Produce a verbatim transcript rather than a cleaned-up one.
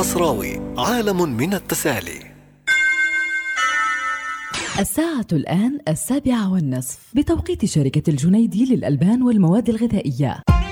الخصراوي، عالم من التسالي. الساعة الآن السابعة والنصف بتوقيت شركة الجنيدي للألبان والمواد الغذائية.